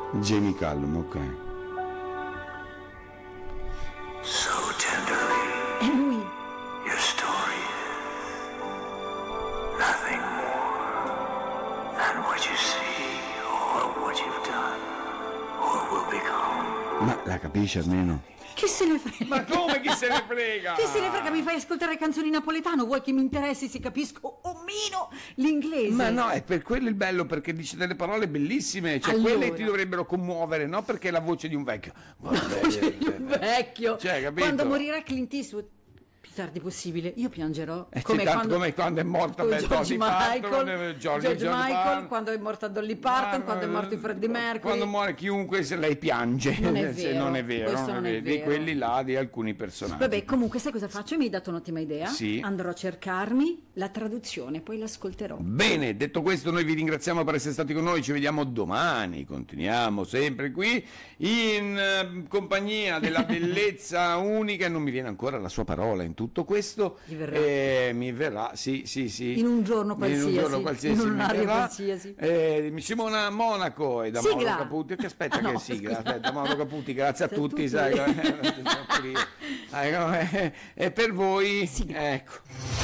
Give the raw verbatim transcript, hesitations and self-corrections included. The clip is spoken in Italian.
Jamie Cullum, ok. So tenderly, È lui. your story is nothing more than what you see, or what you've done, or will become. Ma la capisci almeno? Chi se ne frega? Ma come chi se ne frega? Chi se ne frega? Mi fai ascoltare canzoni in napoletano? Vuoi che mi interessi se capisco un mino l'inglese? Ma no, è per quello il bello, perché dice delle parole bellissime, cioè Allora. quelle ti dovrebbero commuovere, no? Perché è la voce di un vecchio. Guarda, eh, eh, Vecchio. Cioè, capito? Quando morirà Clint Eastwood, più tardi possibile, io piangerò. Eh, come, sì, tanto quando, come quando è morta con beh, George Dolly Parton, Michael, eh, George, George Michael, Parton. quando è morta Dolly Parton, Ma, quando è morto Freddie Mercury. Quando muore chiunque, se lei piange. Non è Se vero, non è vero, questo non è di vero. quelli là, di alcuni personaggi. Vabbè, comunque sai cosa faccio? Mi hai dato un'ottima idea. Sì. Andrò a cercarmi la traduzione, poi l'ascolterò. Bene, detto questo, noi vi ringraziamo per essere stati con noi, ci vediamo domani, continuiamo sempre qui in eh, compagnia della bellezza unica, e non mi viene ancora la sua parola in tutto questo. Gli verrà. Eh, mi verrà, sì, sì, sì. In un giorno In qualsiasi, un giorno qualsiasi in un mi orario verrà. qualsiasi. Eh, Simona Monaco e da Sigla. Mauro Caputi, che aspetta Ah, no, che sigla, scusa. aspetta, Mauro Caputi, grazie a Grazie a tutti, tutti. sai, eh, e per voi, Sigla. ecco.